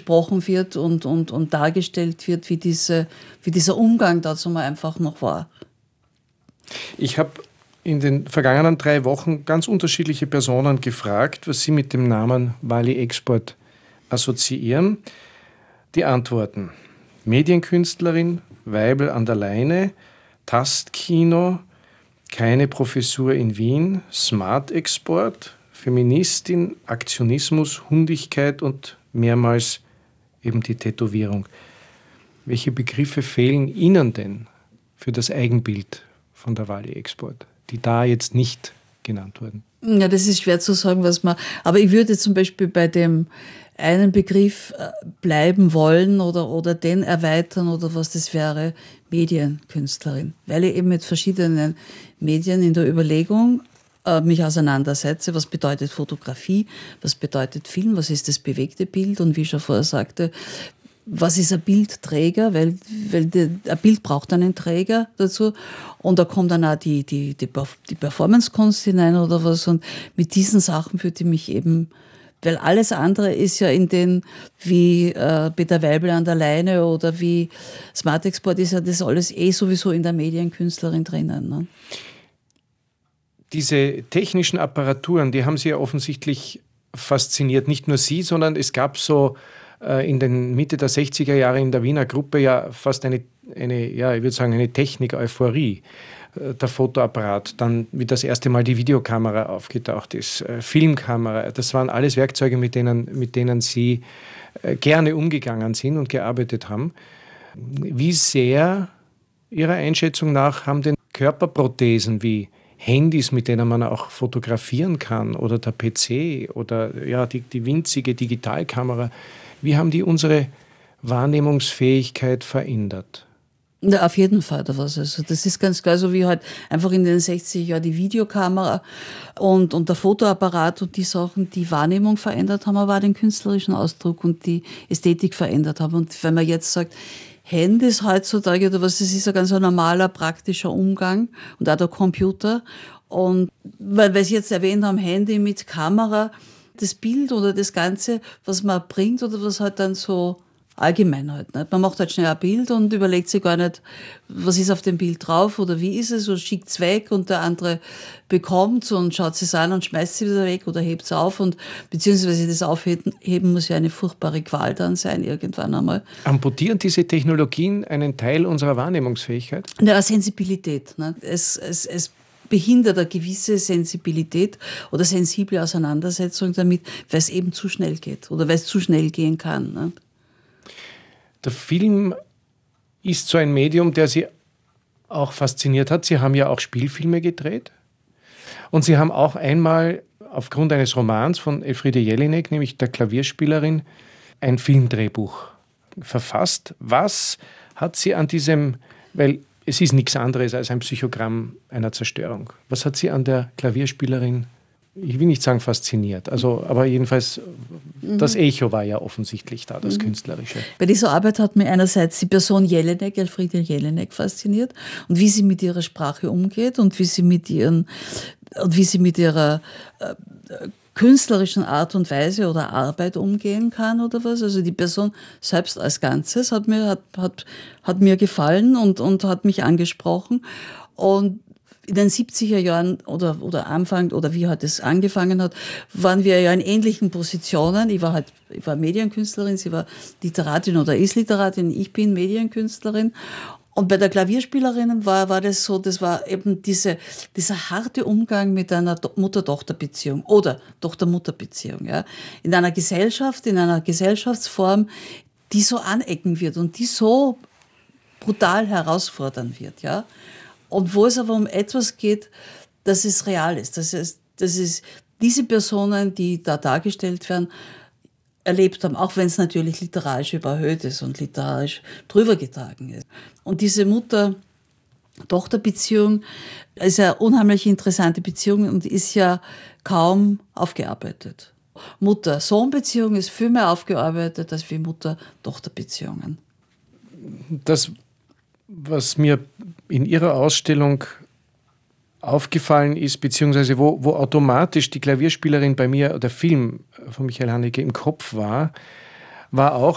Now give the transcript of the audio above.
gesprochen wird und dargestellt wird, wie dieser Umgang dazu mal einfach noch war. Ich habe in den vergangenen 3 Wochen ganz unterschiedliche Personen gefragt, was sie mit dem Namen Wally Export assoziieren. Die Antworten: Medienkünstlerin, Weibel an der Leine, Tastkino, keine Professur in Wien, Smart Export, Feministin, Aktionismus, Hundigkeit und mehrmals eben die Tätowierung. Welche Begriffe fehlen Ihnen denn für das Eigenbild von der Wally Export, die da jetzt nicht genannt wurden? Ja, das ist schwer zu sagen, aber ich würde zum Beispiel bei dem einen Begriff bleiben wollen oder den erweitern oder was das wäre, Medienkünstlerin. Weil ich eben mit verschiedenen Medien in der Überlegung mich auseinandersetze, was bedeutet Fotografie, was bedeutet Film, was ist das bewegte Bild und wie ich schon vorher sagte, was ist ein Bildträger, weil ein Bild braucht einen Träger dazu und da kommt dann auch die Performance-Kunst hinein oder was und mit diesen Sachen würde ich mich eben, weil alles andere ist ja in den, wie Peter Weibel an der Leine oder wie Smart Export, ist ja das alles sowieso in der Medienkünstlerin drinnen. Ne? Diese technischen Apparaturen, die haben Sie ja offensichtlich fasziniert. Nicht nur Sie, sondern es gab so in den Mitte der 60er Jahre in der Wiener Gruppe ja fast eine ich würde sagen, eine Technik-Euphorie. Der Fotoapparat, dann wie das erste Mal die Videokamera aufgetaucht ist, Filmkamera, das waren alles Werkzeuge, mit denen Sie gerne umgegangen sind und gearbeitet haben. Wie sehr, Ihrer Einschätzung nach, haben denn Körperprothesen wie Handys, mit denen man auch fotografieren kann, oder der PC oder ja, die winzige Digitalkamera, wie haben die unsere Wahrnehmungsfähigkeit verändert? Ja, auf jeden Fall. Also das ist ganz klar, so wie halt einfach in den 60er Jahren die Videokamera und der Fotoapparat und die Sachen die Wahrnehmung verändert haben, aber auch den künstlerischen Ausdruck und die Ästhetik verändert haben. Und wenn man jetzt sagt, Handys heutzutage oder was, das ist ein ganz normaler, praktischer Umgang und auch der Computer. Und weil Sie jetzt erwähnt haben, Handy mit Kamera, das Bild oder das Ganze, was man bringt oder was halt dann so allgemein halt. Nicht? Man macht halt schnell ein Bild und überlegt sich gar nicht, was ist auf dem Bild drauf oder wie ist es oder schickt es weg und der andere bekommt es und schaut es an und schmeißt es wieder weg oder hebt es auf und beziehungsweise das Aufheben muss ja eine furchtbare Qual dann sein irgendwann einmal. Amputieren diese Technologien einen Teil unserer Wahrnehmungsfähigkeit? Ja, Sensibilität. Ne? Es behindert eine gewisse Sensibilität oder sensible Auseinandersetzung damit, weil es eben zu schnell geht oder weil es zu schnell gehen kann. Ne? Der Film ist so ein Medium, der Sie auch fasziniert hat. Sie haben ja auch Spielfilme gedreht. Und Sie haben auch einmal aufgrund eines Romans von Elfriede Jelinek, nämlich der Klavierspielerin, ein Filmdrehbuch verfasst. Was hat Sie an diesem, weil es ist nichts anderes als ein Psychogramm einer Zerstörung, was hat Sie an der Klavierspielerin, ich will nicht sagen fasziniert, aber jedenfalls das Echo war ja offensichtlich da, das Künstlerische. Bei dieser Arbeit hat mir einerseits die Person Jelinek, Elfriede Jelinek, fasziniert und wie sie mit ihrer Sprache umgeht und wie sie mit ihrer künstlerischen Art und Weise oder Arbeit umgehen kann oder was. Also die Person selbst als Ganzes hat mir gefallen und hat mich angesprochen. Und in den 70er Jahren oder Anfang oder wie halt es angefangen hat, waren wir ja in ähnlichen Positionen. Ich war Medienkünstlerin, sie war Literatin oder ist Literatin, ich bin Medienkünstlerin. Und bei der Klavierspielerin war das so, das war eben dieser harte Umgang mit einer Mutter-Tochter-Beziehung oder Tochter-Mutter-Beziehung. Ja. In einer Gesellschaft, in einer Gesellschaftsform, die so anecken wird und die so brutal herausfordern wird. Ja. Und wo es aber um etwas geht, dass es real ist, dass es diese Personen, die da dargestellt werden, erlebt haben, auch wenn es natürlich literarisch überhöht ist und literarisch drüber getragen ist. Und diese Mutter-Tochter-Beziehung ist ja eine unheimlich interessante Beziehung und ist ja kaum aufgearbeitet. Mutter-Sohn-Beziehung ist viel mehr aufgearbeitet als wie Mutter-Tochter-Beziehungen. Das, was mir in Ihrer Ausstellung aufgefallen ist, beziehungsweise wo automatisch die Klavierspielerin bei mir, der Film von Michael Haneke im Kopf war auch